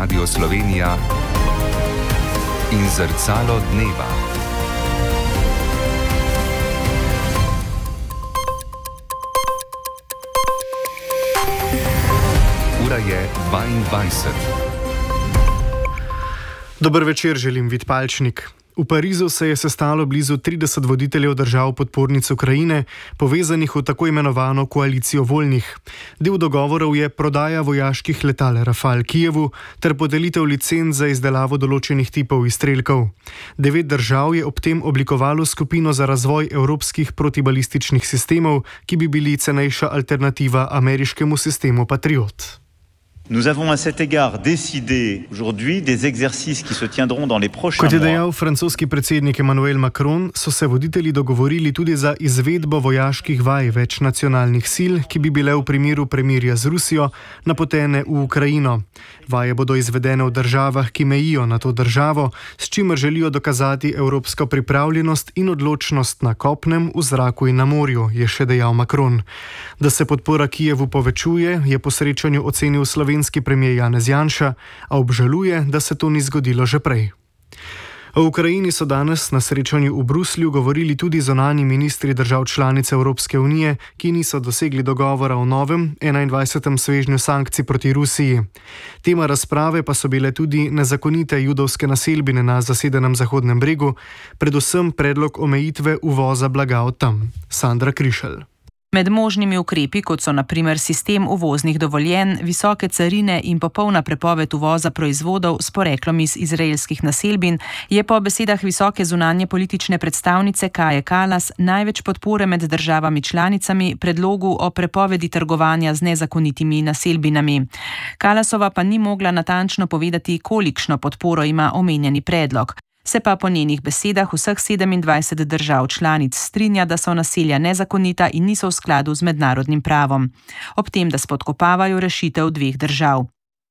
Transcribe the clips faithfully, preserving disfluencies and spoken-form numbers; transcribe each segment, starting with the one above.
Radio Slovenija in Zrcalo dneva. Ura je dvaindvajset. Dober večer, želim Vid Palčnik. V Parizu se je sestalo blizu trideset voditeljev držav podpornic Ukrajine, povezanih v tako imenovano koalicijo voljnih. Del dogovorov je prodaja vojaških letal Rafale Kijevu ter podelitev licenc za izdelavo določenih tipov izstrelkov. Devet držav je ob tem oblikovalo skupino za razvoj evropskih protibalističnih sistemov, ki bi bili cenejša alternativa ameriškemu sistemu Patriot. Nous avons à cet égard décidé aujourd'hui des exercices qui se tiendront dans les prochains mois. Kot je mois. dejal francoski predsednik Emmanuel Macron, so se voditelji dogovorili tudi za izvedbo vojaških vaj več nacionalnih sil, ki bi bile v primeru premirja z Rusijo napotene v Ukrajino. Vaje bodo izvedene v državah, ki mejijo na to državo, s čimer želijo dokazati evropsko pripravljenost in odločnost na kopnem, v zraku in na morju, je še dejal Macron. Da se podpora Kijevu povečuje, je po srečanju ocenil slovenski premier Janez Janša, a obžaluje, da se to ni zgodilo že prej. O Ukrajini so danes na srečanju v Bruslju govorili tudi zunanji ministri držav članic Evropske unije, ki niso dosegli dogovora o novem enaindvajsetem svežnju sankcij proti Rusiji. Tema razprave pa so bile tudi nezakonite judovske naselbine na zasedenem Zahodnem bregu, predvsem predlog omejitve uvoza blaga od tam. Sandra Krišelj. Med možnimi ukrepi, kot so na primer sistem uvoznih dovoljenj, visoke carine in popolna prepoved uvoza proizvodov s poreklom iz izraelskih naselbin, je po besedah visoke zunanje politične predstavnice Kaje Kallas največ podpore med državami članicami predlogu o prepovedi trgovanja z nezakonitimi naselbinami. Kallasova pa ni mogla natančno povedati, kolikšno podporo ima omenjeni predlog. Se pa po njenih besedah vseh sedemindvajset držav članic strinja, da so naselja nezakonita in niso v skladu z mednarodnim pravom. Ob tem, da spodkopavajo rešitev dveh držav.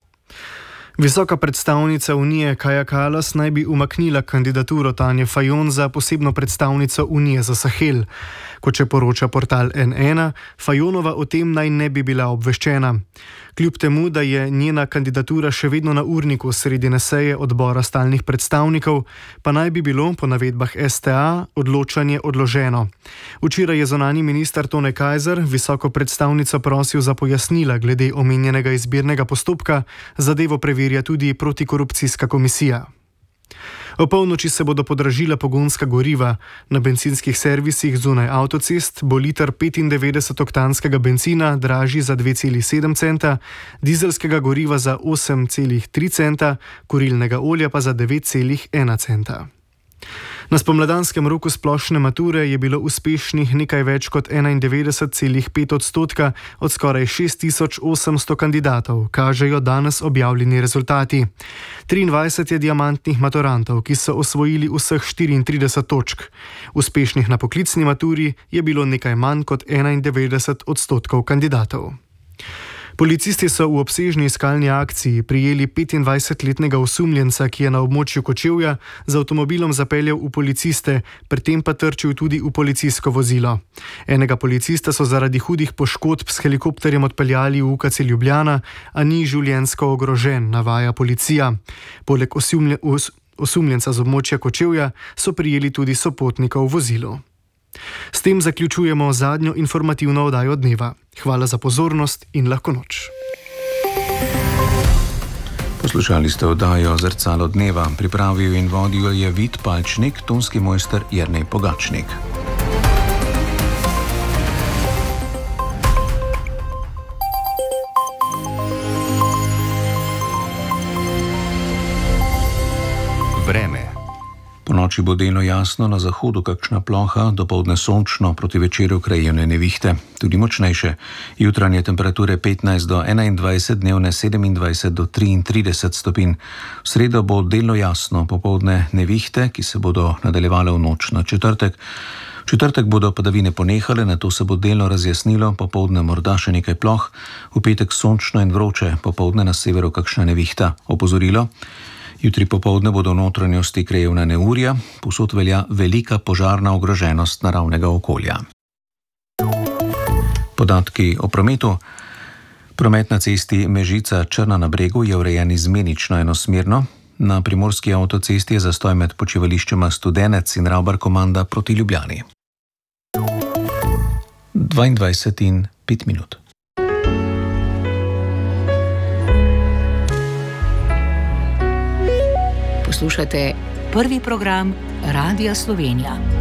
Visoka predstavnica Unije Kaja Kallas naj bi umaknila kandidaturo Tanje Fajon za posebno predstavnico Unije za Sahel. Kot še poroča portal N ena, Fajonova o tem naj ne bi bila obveščena. Kljub temu, da je njena kandidatura še vedno na urniku sredine seje odbora stalnih predstavnikov, pa naj bi bilo po navedbah S T A odločanje odloženo. Včeraj je zunanji minister Tone Kajzer visoko predstavnico prosil za pojasnila glede omenjenega izbirnega postopka, zadevo preverja tudi protikorupcijska komisija. O polnoči se bodo podražila pogonska goriva. Na bencinskih servisih zunaj avtocest bo liter petindevetdesetoktanskega bencina dražji za dve celi sedem centa, dizelskega goriva za osem celi tri centa, kurilnega olja pa za devet celi ena centa. Na spomladanskem roku splošne mature je bilo uspešnih nekaj več kot enaindevetdeset cela pet odstotka od skoraj šest tisoč osemsto kandidatov, kažejo danes objavljeni rezultati. triindvajset je diamantnih maturantov, ki so osvojili vseh štiriintrideset točk. Uspešnih na poklicni maturi je bilo nekaj manj kot enaindevetdeset odstotkov kandidatov. Policisti so v obsežni iskalni akciji prijeli petindvajsetletnega osumljenca, ki je na območju Kočevja z avtomobilom zapeljal v policiste, pri tem pa trčil tudi v policijsko vozilo. Enega policista so zaradi hudih poškodb s helikopterjem odpeljali v U K C Ljubljana, a ni življenjsko ogrožen, navaja policija. Poleg osumlje, os, osumljenca z območja Kočevja so prijeli tudi sopotnika v vozilu. S tem zaključujemo zadnjo informativno oddajo dneva. Hvala za pozornost in lahko noč. Poslušali ste oddajo Zrcalo dneva. Pripravil in vodil je Vid Palčnik, tonski mojster Jernej Pogačnik. Vreme. Po noči bo delno jasno, na zahodu kakšna ploha, dopoldne sončno, proti večeru krajevne nevihte, tudi močnejše. Jutranje temperature petnajst do enaindvajset, dnevne sedemindvajset do triintrideset stopinj. V sredo bo delno jasno, popoldne nevihte, ki se bodo nadaljevale v noč na četrtek. V četrtek bodo padavine ponehale, nato se bo delno razjasnilo, popoldne morda še nekaj ploh, v petek sončno in vroče, popoldne na severu kakšna nevihta. Opozorilo: jutri popoldne bodo v notranjosti krajevna neurja, povsod velja velika požarna ogroženost naravnega okolja. Podatki o prometu. Promet na cesti Mežica-Črna na Bregu je urejen izmenično enosmerno. Na primorski avtocesti je zastoj med počivališčema Studenec in Ravbar-Komanda proti Ljubljani. dvaindvajset in pet minut. Poslušate prvi program Radia Slovenija.